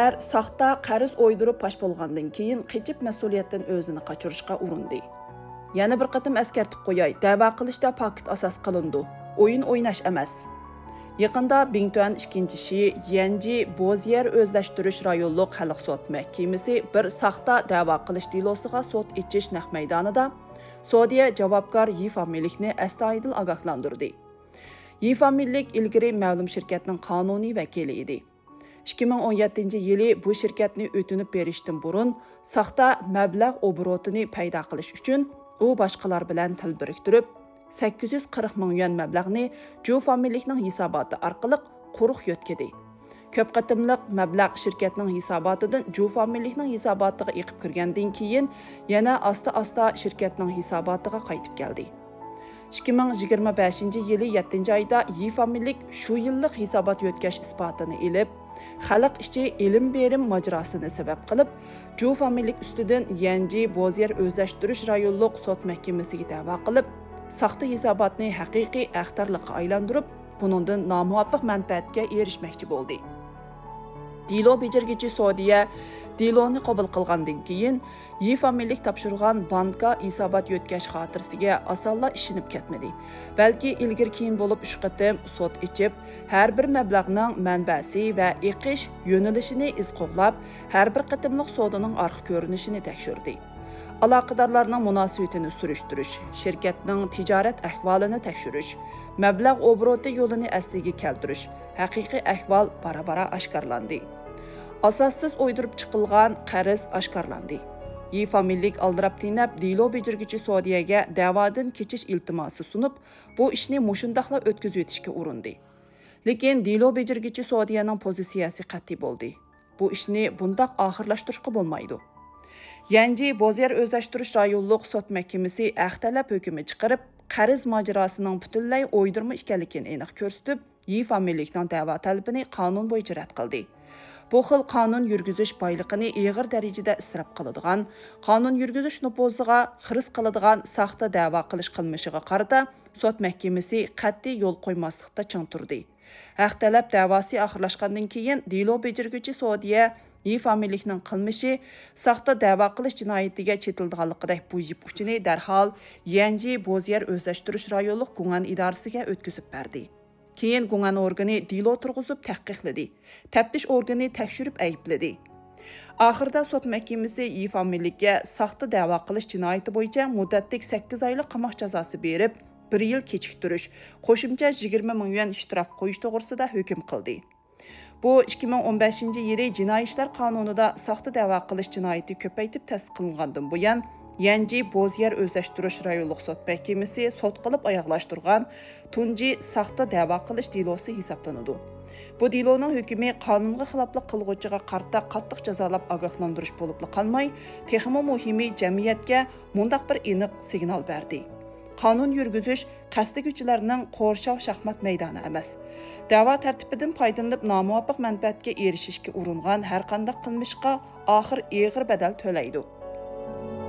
Ər saxta qarız oydurup paş bolğandan keyin qechib məsuliyyətdən özünü qaçırışqa urundi. Yana bir qatim əskertib qoyay, dava qilishda paket asas qılındı. Oyun oynaş emas. Yaqında Bingtuan 2-ci Yanji Bozier özləşdiriş rayonluq xalq sot məhkəməsi bir saxta dava qilish dilosiga sot etish naq meydanida Saudiya javobgar Yifamillikni astoydil ogohlantirdi. Yifamillik ilgari ma'lum shirkatning qonuniy vakili edi. 2017-yili bu şirketni ötünüp berishdan burun saxta mablag' obrotini paydo qilish uchun u boshqalar bilan til biriktirib 840 ming yuan mablag'ni Ju familiyaning hisoboti orqali quruq yo'tkadi. Ko'p qatimliq mablag' shirkatning hisobotidan Ju familiyaning hisobotiga eqib kirgandan keyin yana asta-asta shirkatning hisobotiga qaytib keldi. 2025-yili 7-oyda Yifamillik shu yillik hisobot yo'tkash isbotini ilib, xalq ichi ilm berim majrosini sabab qilib, Ju familiyalik ustidan Yanji Bozier o'zlashtirish rayonluq sot mahkamasiga da'vo qilib, saxta hisobotni haqiqiy axtarlikqa aylantirib, buningdan nomuvofiq manfaatga erishmoqchi bo'ldi. Dilo bejirgichi Saudiya Diloni qabul qilgandan keyin Yifamillik topshirgan banka hisobot yo'tkash xotirasiga osonla ishinib ketmadi. Balki ilgir keyin bo'lib 3 qatim sot ichib, har bir mablag'ning manbasi va eqish yo'nalishini izqo'glab, har bir qatimliq so'dining orqa ko'rinishini tekshirdi. Aloqadorlarning munosabatini surishtirish, shirkatning tijorat ahvolini tekshirish, mablag' obroti yo'lini asliga keltirish, haqiqiy ahvol bara-bara oshkorlandi. Asossiz o'ydirib chiqilgan qarz oshkorlandi. Yifamillik aldirab tinab Dilo bejirgichi Saudiyaga da'vodan kechish iltimosi sunib, bu ishni mushundaqla o'tkazib o'tishga urindi. Lekin Dilo bejirgichi Saudiyaning pozitsiyasi qat'iy bo'ldi. Bu ishni bundaq oxirlashtirishga bo'lmaydi. Yanji Bozier o'zlashtirish rayonluq sot mahkamasi ahtalab hukmi chiqarib, qarz majrosining butunlay o'ydirma ekanligini aniq ko'rsatib, Yifamillikning da'vo talabini qonun bo'yicha rad qildi. Bu xil qonun yurgizish boyliqini ig'ir darajada isrof qiladigan, qonun yurgizish nufuziga xiris qiladigan saxta da'vo qilish qilmishiga qarata sot mahkamasi qat'iy yo'l qo'ymaslikda ching turdi. Haq talab da'vosi oxirlashgandan keyin Dilo bejirgichi Saudiya Yifamillikning qilmishi saxta da'vo qilish jinoyatiga chetildiganligidek bu yip uchini darhol Yanji Bozier o'zlashtirish rayonluq Gungan idorasiga o'tkazib berdi. Keyin Gungan organi Dilo turg'izib tahqiqladi. Taftish organi tekshirib aybladi. Oxirida sot mahkamasi Yifamillikka saxta da'vo qilish jinoyati bo'yicha muddatlik 8 oylik qamoq jazosi berib, 1 yil kechiktirish, qo'shimcha 20 ming yuan ishtirof qo'yish to'g'risida hukm qildi. Bu 2015-yili Jinoiy ishlar qonunida saxta da'vo qilish jinoyati ko'paytib tasdiqlangandan buyon Yanji Bozier o'zlashtirish rayonluq sot mahkamasi sot qilib oyoqlashtirgan tunji saxta da'vo qilish dilosi hisoblanadi. Bu diloning hukmi qonunga xiloflik qilg'uvchiga qarta qattiq jazolab ogohlantirish bo'lib qolmay, texmo muhimi jamiyatga mundaq bir aniq signal berdi. Qonun yurgizish qasdlaguchilarning qo'rshav shaxmat maydoni emas. Da'vo tartibidan foydalanib nomuvofiq manfaatga erishishga uringan har qanday qilmishga oxir ig'ir badal to'laydi.